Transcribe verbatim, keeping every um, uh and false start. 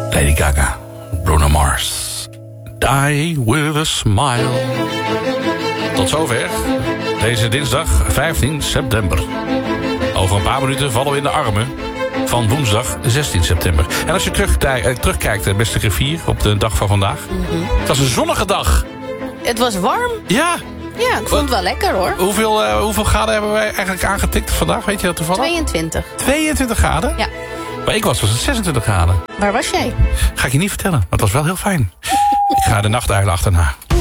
Lady Gaga, Bruno Mars. Die with a smile. Tot zover. Deze dinsdag vijftien september. Over een paar minuten vallen we in de armen van woensdag zestien september. En als je terugkijkt, terugkijkt beste griffier, op de dag van vandaag. Mm-hmm. Het was een zonnige dag. Het was warm. Ja. Ja, ik vond het wel lekker hoor. Hoeveel, uh, hoeveel graden hebben wij eigenlijk aangetikt vandaag? Weet je dat toevallig? tweeëntwintig. tweeëntwintig graden? Ja. Waar ik was, was het zesentwintig graden. Waar was jij? Ga ik je niet vertellen, maar het was wel heel fijn. Ik ga de nachtuilen achterna.